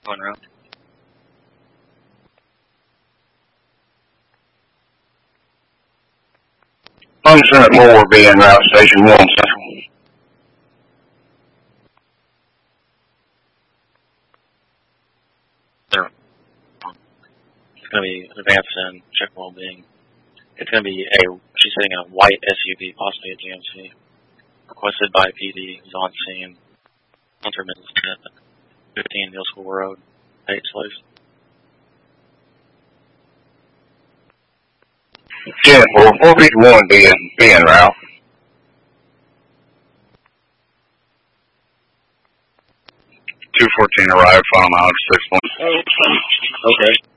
One route. Lieutenant Moore will be en route, Station 1 Central. It's going to be advanced and check well-being. It's going to be she's hitting a white SUV, possibly a GMC. Requested by PD, who's on scene. Hunter Mills, 15 Middle School Road, Slave. 10-4, 451 be en route. 214 arrived, final mileage 6 1. Okay.